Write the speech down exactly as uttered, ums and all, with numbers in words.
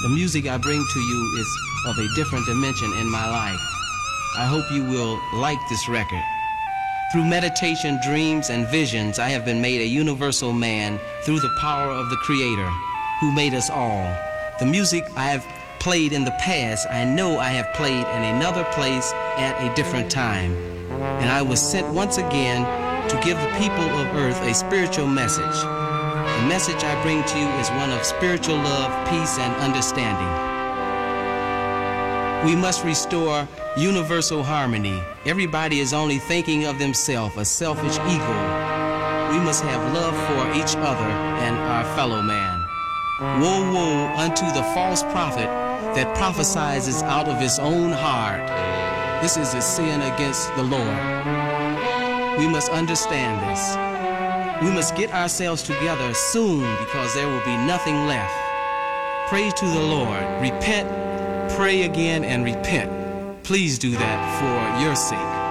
The music I bring to you is of a different dimension in my life. I hope you will like this record. Through meditation, dreams, and visions, I have been made a universal man through the power of the Creator who made us all. The music I have played in the past, I know I have played in another place at a different time. And I was sent once again to give the people of earth a spiritual message. The message I bring to you is one of spiritual love, peace, and understanding. We must restore universal harmony. Everybody is only thinking of themselves, a selfish ego. We must have love for each other and our fellow man. Woe, woe unto the false prophet that prophesies out of his own heart. This is a sin against the Lord. We must understand this. We must get ourselves together soon because there will be nothing left. Pray to the Lord. Repent, pray again, and repent. Please do that for your sake.